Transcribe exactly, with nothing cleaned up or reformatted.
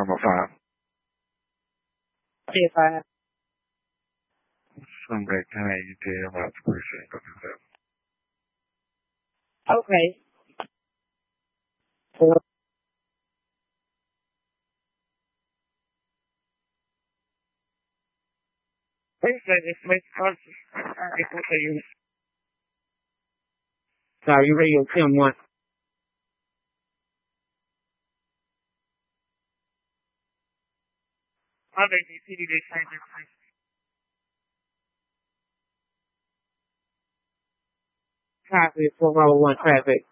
Number five. J five. Sunday ten eighty T M out to precinct fifty-seven. Okay. Four. Precinct is Smith Country. Alright, continue. Sorry, you radio ten one. Monday, D C, they changed everything. Copy, four oh one traffic.